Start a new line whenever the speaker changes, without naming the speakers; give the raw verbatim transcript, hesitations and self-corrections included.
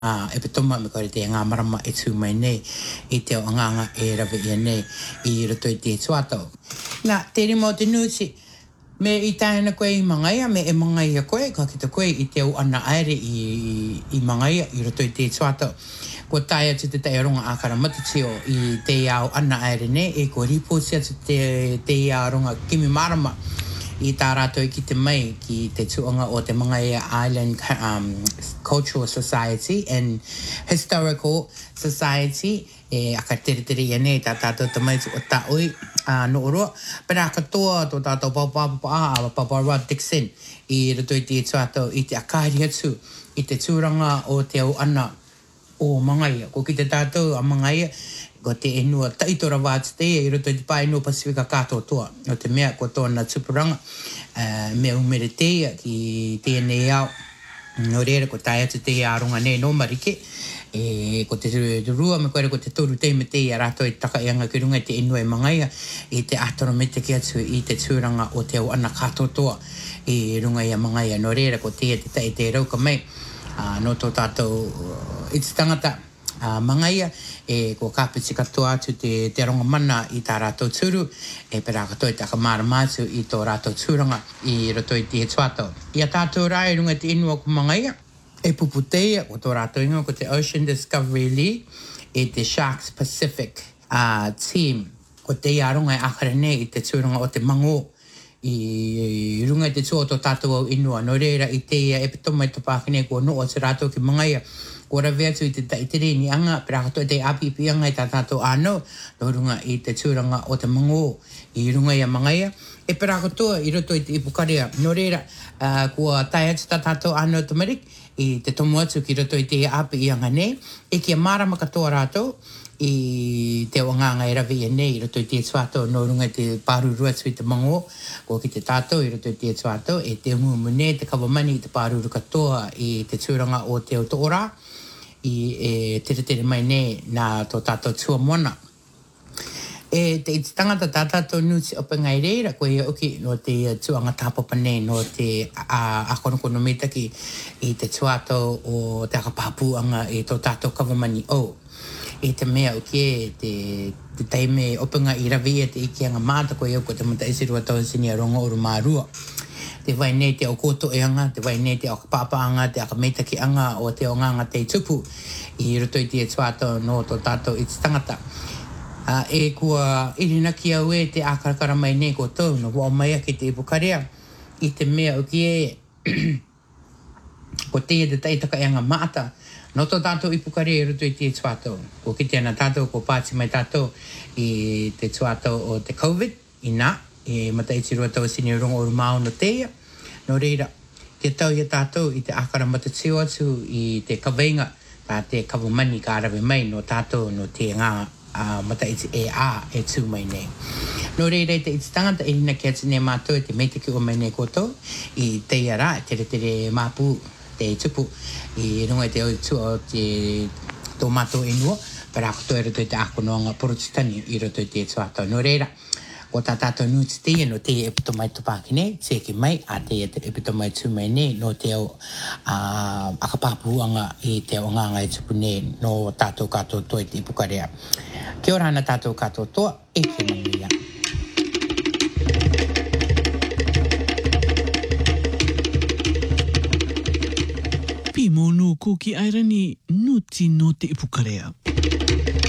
Ah, e petoma me kore te ngā marama e tū mai nei, i te o nganga e rawe ia nei, i roto i te tuatau. Nā, te rimo te nusi, me i tāna koe i mangaia, me e mangaia koe, ka kita koe i te o ana aere i, i mangaia, i roto i te tuatau. Ko tai atu te tai ronga ākara matatio i te ao ana aere nei, e ko riposi atu te, te ronga kimi marama, i tā rātou ki te mai ki te tuanga o te Mangaia Island um, Cultural Society and Historical Society e aka tere tere ia nei tā tātou te mai o tā oi uh, no oroa pera katoa tō tātou papapapa a Papara Dixon i roto i te tuatau i te akari atu i te tūranga o te au ana o Mangaia ko ki te tātou a Mangaia ko te enua taitora wātu te i roto i te pai no Pasifika katoa toa. O te mea ko tōna tupuranga uh, me umere teia ki tēnei au. No reira ko tai atu te aronga nei no marike. E, ko te rua me koere ko te toru te me te i rato i taka i anga ki runga i te enua i Mangaia i te atoro me te ki atu i te tūranga o te au ana katoa toa i runga i a Mangaia. No reira ko te te tai te rauka mai. Uh, no tō tātou uh, i te tangata Uh, Mangaia e ko kapiti katoa atu te, te ronga mana i tā rātou tūru e pera katoa i taka mara mātu i tō rātou tūranga i roto i te tuatau. I a tātou rai runga te inua ko Mangaia e puputeia o tō rātou inga ko te Ocean Discovery League e te Sharks Pacific uh, team ko te iaronga e akara nei i te tūranga o te mango i runga i te tua o tō tātou au inua. No reira i te ia e petoma i te pākene ko no o te rātou ki Mangaia ko rawe atu i te taitere ni anga, pera katoa te apipi anga i tā tātou ānau, no runga i te tūranga o te mango i runga i a Mangaia. E pera katoa i roto i te ipukarea. No reira, uh, kua tai atu tā tātou ānau tumarik, i te tomu atu ki roto i te api i anga nei, e kia marama katoa rātou, i te wanganga e rawe i nei, i roto i te tuatau, no runga i te pāruru atu i te mango, ko ki te tātou i roto i te tuatau, e te umumu nei, te kawamani i te pāruru katoa i te tūranga o te Otoora, i e tere tere mai nei nā tō tātou tua mona. E te iti tangata tā tātou nuti o pengai reira, koe ia uki no te tuanga tāpapa nei no te akonokono metaki i te tuatau o te akapāpuanga i tō tātou kawamani o. E te mea uki e te, te taime openga i rawe e te iki anga māta koe iau ko te mata isirua tau sini a rongo oru mārua. Te vai nei te o koto e anga, te vai nei te o kapapa anga, te akameitaki anga o te o nganga te tupu i roto i te tuatau no tō tātou i te tangata. Uh, e kua irinaki au e te akarakara mai nei ko tau, no wao mai aki te ipukarea i te mea uki e ko te e te taitaka e anga maata no tō tātou ipukarea i roto i te tuatau. Ko ki tēnā tātou ko pāti mai tātou i te tuatau o te COVID, i nā. E mata i tirua tau sini rongo oru māo no teia. No reira, te tau i tātou i te akara mata teo atu i te kaweinga, tā te kawamani ka arawe mai no tātou no te ngā uh, mata i te e a e tū mai nei. No reira, te i te tangata e hina ki atu nei mātou e te meitaki o mai nei kotou i teia rā, tere tere māpū te tupu i runga i te oitu o te tō mātou inua, para ako tō e roto i te akonoanga porotitani i roto i te tuatau. No reira, ko tā tātou nuti te no te e pito mai tupaki nei, te ki mai, a te e pito mai tū mai nei, no te au uh, akapāpuanga i te o nganga e tupu nei, no tātou kātou toa i te ipukarea. Kia ora ana tātou kātou toa, e ki mangia.
Pi monu ko ki airani nuti no te ipukarea.